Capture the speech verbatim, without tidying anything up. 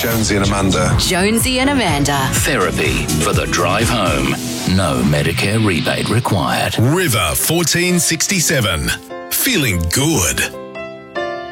Jonesy and Amanda. Jonesy and Amanda. Therapy for the drive home. No Medicare rebate required. River fourteen sixty-seven. Feeling good.